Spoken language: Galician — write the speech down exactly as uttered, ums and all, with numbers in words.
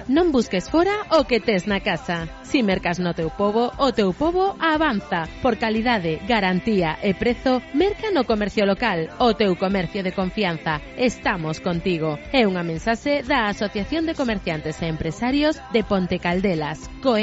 Non busques fora o que tes na casa. Si mercas no teu pobo, o teu pobo avanza. Por calidade, garantía e prezo, merca no comercio local, o teu comercio de confianza. Estamos contigo. É unha mensaxe da Asociación de Comerciantes e Empresarios de Ponte Caldelas.